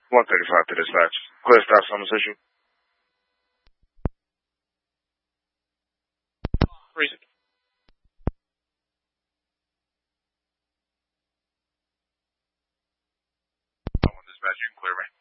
135 to dispatch. Clear stop summons issue. Reason. Dispatch, you can clear me.